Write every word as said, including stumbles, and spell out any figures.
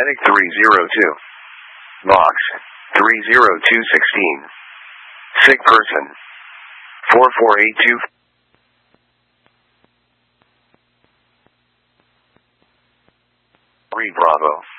Medic three zero two. Box three zero two one six. Sick person four four eight two. three Bravo.